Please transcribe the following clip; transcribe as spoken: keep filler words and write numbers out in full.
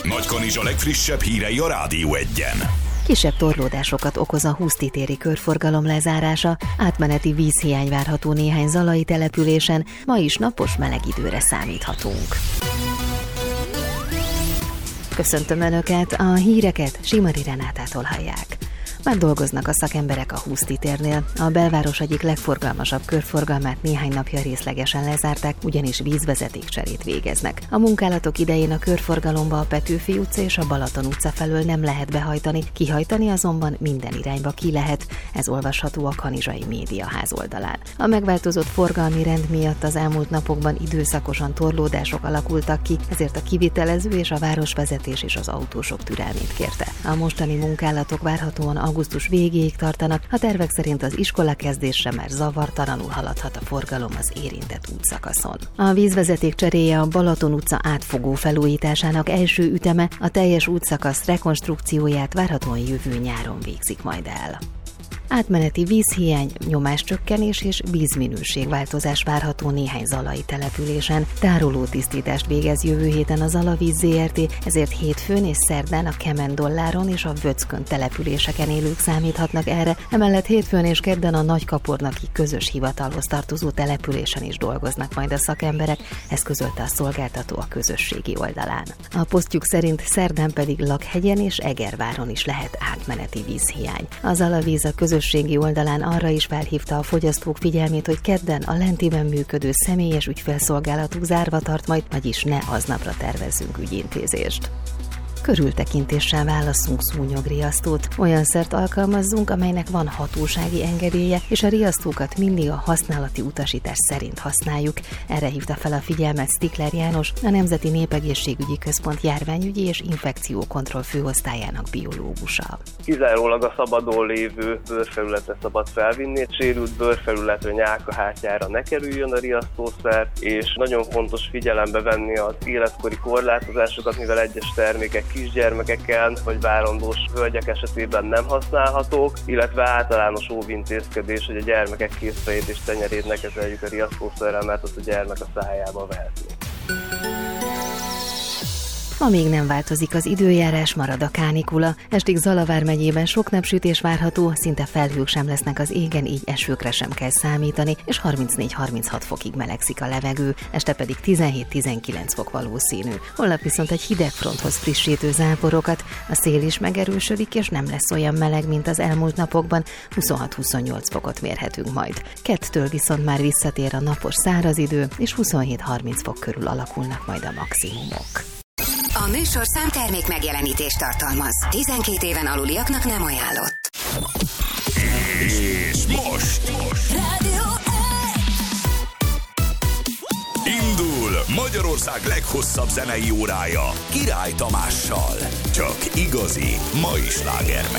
Nagykanizsa legfrissebb hírei a Rádió Egyen. Kisebb torlódásokat okoz a Husztitéri körforgalom lezárása, átmeneti vízhiány várható néhány zalai településen, ma is napos meleg időre számíthatunk. Köszöntöm Önöket, a híreket Simari Renátától hallják. Már dolgoznak a szakemberek a Husztitérnél. A belváros egyik legforgalmasabb körforgalmát néhány napja részlegesen lezárták, ugyanis vízvezetékcserét végeznek. A munkálatok idején a körforgalomba a Petőfi utca és a Balaton utca felől nem lehet behajtani, kihajtani azonban minden irányba ki lehet. Ez olvasható a Kanizsai Médiaház oldalán. A megváltozott forgalmi rend miatt az elmúlt napokban időszakosan torlódások alakultak ki, ezért a kivitelező és a városvezetés is az autósok türelmét kérte. A mostani munkálatok várhatóan augusztus végéig tartanak, a tervek szerint az iskolakezdésre már zavartalanul haladhat a forgalom az érintett útszakaszon. A vízvezeték cseréje a Balaton utca átfogó felújításának első üteme, a teljes útszakasz rekonstrukcióját várhatóan jövő nyáron végzik majd el. Átmeneti vízhiány, nyomáscsökkenés és vízminőségváltozás várható néhány zalai településen. Tárolótisztítást végez jövő héten a Zalavíz zé er té, ezért hétfőn és szerdán a Kemendolláron és a Vöckön településeken élők számíthatnak erre, emellett hétfőn és kedden a Nagykapornaki közös hivatalhoz tartozó településen is dolgoznak majd a szakemberek, ezt közölte a szolgáltató a közösségi oldalán. A posztjuk szerint szerdán pedig Lakhegyen és Egerváron is lehet átmeneti vízhiány. A Zalavíz a közösségi oldalán arra is felhívta a fogyasztók figyelmét, hogy kedden a lentiben működő személyes ügyfélszolgálatuk zárva tart majd, vagyis ne aznapra tervezzünk ügyintézést. Körültekintéssel válasszunk szúnyogriasztót. Olyan szert alkalmazzunk, amelynek van hatósági engedélye, és a riasztókat mindig a használati utasítás szerint használjuk. Erre hívta fel a figyelmet Stikler János, a Nemzeti Népegészségügyi Központ járványügyi és infekciókontroll főosztályának biológusa. Kizárólag a szabadon lévő bőrfelületre szabad felvinni, sérült bőrfelületre, nyálkahátyára ne kerüljön a riasztószer, és nagyon fontos figyelembe venni az életkori korlátozásokat, mivel egyes termékek kisgyermekeken vagy várandós hölgyek esetében nem használhatók, illetve általános óvintézkedés, hogy a gyermekek kézfejét és tenyerét ne kezeljük a riasztószerrel, mert ott a gyermek a szájába vehetni. Ma még nem változik az időjárás, marad a kánikula. Estig Zala vármegyében sok napsütés várható, szinte felhők sem lesznek az égen, így esőkre sem kell számítani, és harmincnégy-harminchat fokig melegszik a levegő, este pedig tizenhét-tizenkilenc fok valószínű. Holnap viszont egy hideg fronthoz frissítő záporokat, a szél is megerősödik, és nem lesz olyan meleg, mint az elmúlt napokban, huszonhat-huszonnyolc fokot mérhetünk majd. Kettől viszont már visszatér a napos száraz idő, és huszonhét-harminc fok körül alakulnak majd a maximumok. A műsorszám termék megjelenítést tartalmaz. tizenkét éven aluliaknak nem ajánlott. És most, most. Rádió Indul Magyarország leghosszabb zenei órája Király Tamással. Csak igazi mai slágermek.